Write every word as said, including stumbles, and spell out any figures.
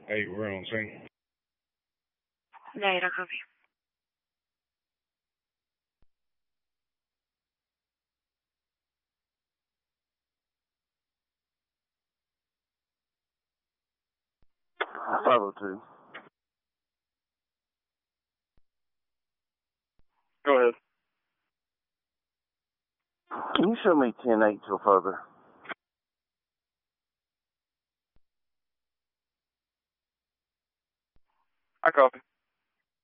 Hey, we're on scene. Negative, copy. five oh two. Go ahead. Can you show me ten eight till further? I copy.